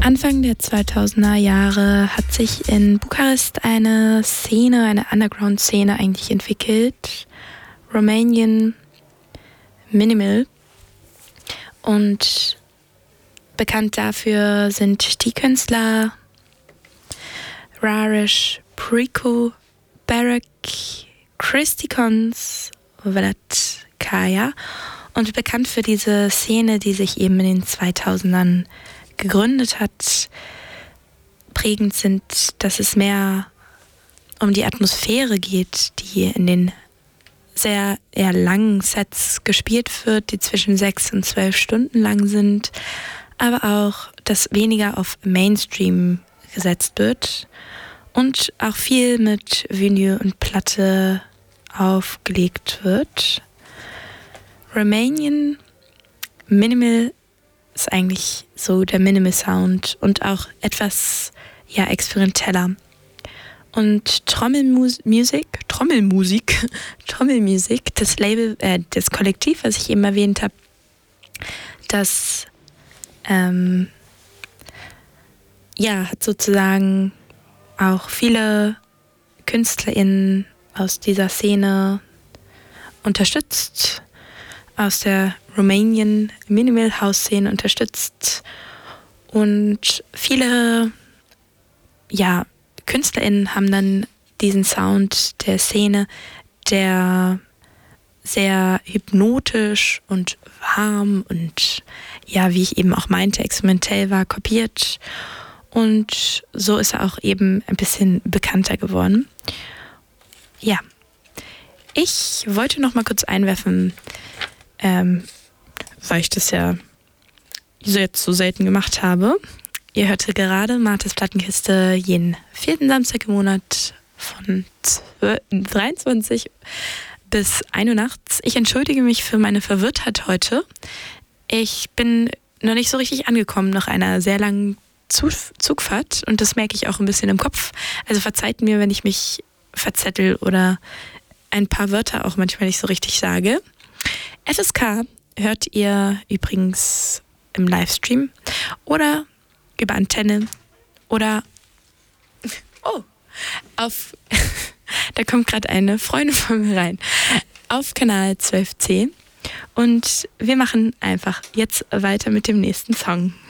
Anfang der 2000er Jahre hat sich in Bukarest eine Underground-Szene eigentlich entwickelt. Romanian Minimal. Und bekannt dafür sind die Künstler Raresh Priko, Barak, Christikons, Vlad und bekannt für diese Szene, die sich eben in den 2000ern gegründet hat. Prägend sind, dass es mehr um die Atmosphäre geht, die in den sehr eher langen Sets gespielt wird, die zwischen 6 und 12 Stunden lang sind, aber auch, dass weniger auf Mainstream gesetzt wird und auch viel mit Vinyl und Platte aufgelegt wird. Romanian Minimal ist eigentlich so der Minimal Sound und auch etwas experimenteller. Und Trommelmusik, das Label, das Kollektiv, was ich eben erwähnt habe, das hat sozusagen auch viele KünstlerInnen aus dieser Szene unterstützt, aus der Romanian Minimal House Szene unterstützt und viele KünstlerInnen haben dann diesen Sound der Szene, der sehr hypnotisch und warm und wie ich eben auch meinte, experimentell war, kopiert. Und so ist er auch eben ein bisschen bekannter geworden. Ja, ich wollte noch mal kurz einwerfen, weil ich das ja jetzt so selten gemacht habe. Ihr hörte gerade Marthas Plattenkiste jeden 4. Samstag im Monat von 23 bis 1 Uhr nachts. Ich entschuldige mich für meine Verwirrtheit heute. Ich bin noch nicht so richtig angekommen nach einer sehr langen Zugfahrt und das merke ich auch ein bisschen im Kopf. Also verzeiht mir, wenn ich mich verzettel oder ein paar Wörter auch manchmal nicht so richtig sage. FSK hört ihr übrigens im Livestream oder über Antenne oder da kommt gerade eine Freundin von mir rein, auf Kanal 12C und wir machen einfach jetzt weiter mit dem nächsten Song.